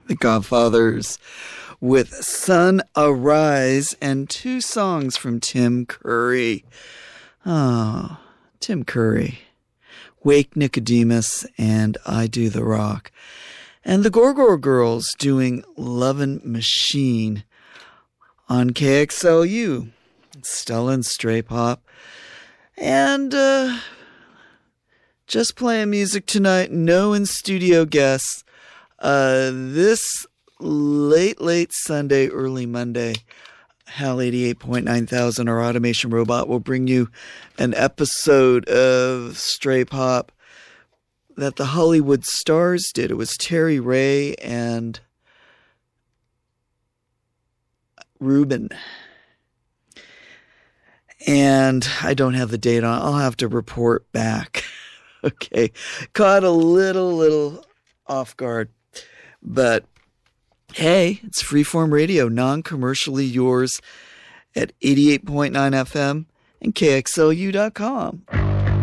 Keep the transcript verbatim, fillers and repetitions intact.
The Godfathers with Sun Arise, and two songs from Tim Curry. Oh, Tim Curry. Wake Nicodemus and I Do the Rock. And the Gorgor Girls doing Lovin' Machine on K X L U. Stella and Stray Pop. And uh, just playing music tonight. No in-studio guests. Uh, this late, late Sunday, early Monday, HAL eighty-eight point nine thousand, our automation robot, will bring you an episode of Stray Pop that the Hollywood Stars did. It was Terry Ray and Ruben. And I don't have the date on. I'll have to report back. Okay. Caught a little, little off guard. But hey, it's Freeform Radio, non-commercially yours at eighty-eight point nine F M and K X L U dot com.